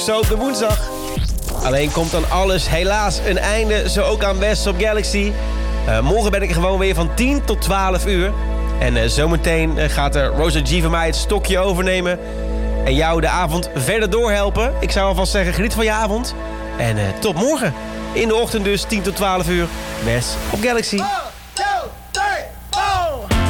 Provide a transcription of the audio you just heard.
Zo op de woensdag. Alleen komt dan alles helaas een einde, zo ook aan West op Galaxy. Morgen ben ik gewoon weer van 10 tot 12 uur. En zometeen gaat Rosa G van mij het stokje overnemen. En jou de avond verder doorhelpen. Ik zou alvast zeggen, geniet van je avond. En tot morgen. In de ochtend dus, 10 tot 12 uur. West op Galaxy.